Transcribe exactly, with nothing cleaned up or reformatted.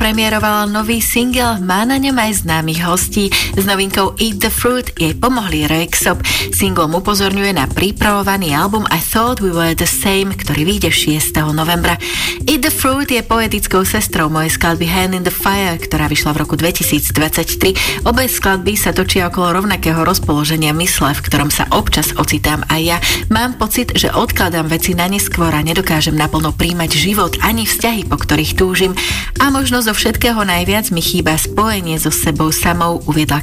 premiérovala nový single, má na ňom aj známych hostí. S novinkou Eat the Fruit jej pomohli Röyksopp. Single upozorňuje na pripravovaný album I Thought We Were the Same, ktorý vyjde šiesteho novembra. Eat the Fruit je poetickou sestrou mojej skladby Hand in the Fire, ktorá vyšla v roku dvetisíctridsaťtri. Obe skladby sa točia okolo rovnakého rozpoloženia mysle, v ktorom sa občas ocitám aj ja. Mám pocit, že odkladám veci na neskôr a nedokážem naplno príjmať život ani vzťahy, po ktorých túžim. A možno zo všetkého najviac mi chýba spojenie so sebou samou, uviedla